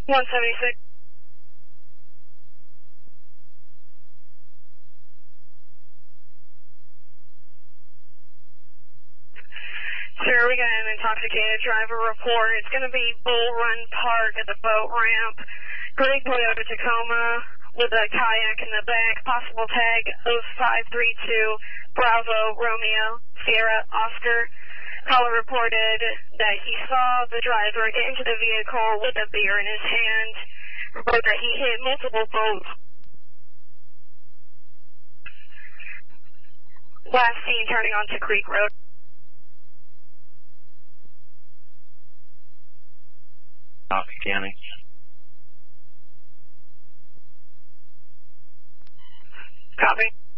176. Sir, we got an intoxicated driver report. It's going to be Bull Run Park at the boat ramp. Gray Toyota Tacoma with a kayak in the back. Possible tag 0532 Bravo Romeo Sierra Oscar. Caller reported that he saw the driver get into the vehicle with a beer in his hand. Reported that he hit multiple boats. Last seen turning onto Creek Road. Copy, County. Copy.